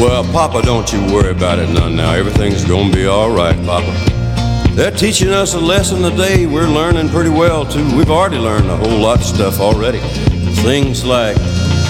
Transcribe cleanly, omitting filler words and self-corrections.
Well, Papa, don't you worry about it none now. Everything's gonna be all right, Papa. They're teaching us a lesson today. We're learning pretty well, too. We've already learned a whole lot of stuff already. Things like